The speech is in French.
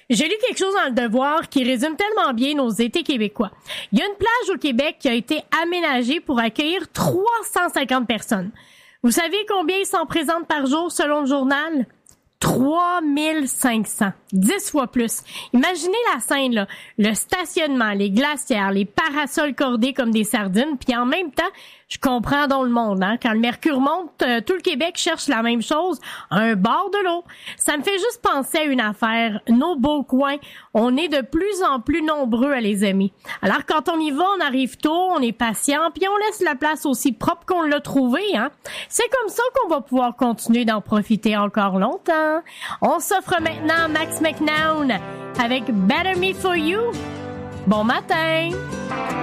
J'ai lu quelque chose dans le Devoir qui résume tellement bien nos étés québécois. Il y a une plage au Québec qui a été aménagée pour accueillir 350 personnes. Vous savez combien ils s'en présentent par jour selon le journal? 3500, 10 fois plus. Imaginez la scène, là. Le stationnement, les glacières, les parasols cordés comme des sardines, puis en même temps, je comprends dans le monde, hein. Quand le mercure monte, tout le Québec cherche la même chose, un bord de l'eau. Ça me fait juste penser à une affaire. Nos beaux coins, on est de plus en plus nombreux à les aimer. Alors quand on y va, on arrive tôt, on est patient, puis on laisse la place aussi propre qu'on l'a trouvé, hein. C'est comme ça qu'on va pouvoir continuer d'en profiter encore longtemps. On s'offre maintenant Max McNown avec Better Me For You. Bon matin!